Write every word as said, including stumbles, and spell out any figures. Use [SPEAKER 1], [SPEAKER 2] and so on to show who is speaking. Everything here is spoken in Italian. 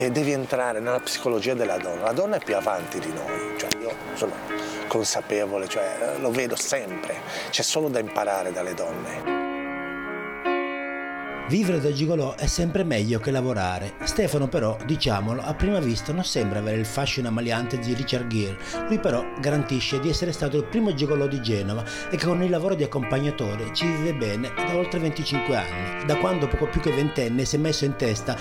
[SPEAKER 1] E devi entrare nella psicologia della donna. La donna è più avanti di noi, cioè io sono consapevole, cioè lo vedo sempre, c'è solo da imparare dalle donne.
[SPEAKER 2] Vivere da gigolò è sempre meglio che lavorare. Stefano però, diciamolo, a prima vista non sembra avere il fascino amaliante di Richard Gere. Lui però garantisce di essere stato il primo gigolò di Genova e che con il lavoro di accompagnatore ci vive bene da oltre venticinque anni, da quando poco più che ventenne si è messo in testa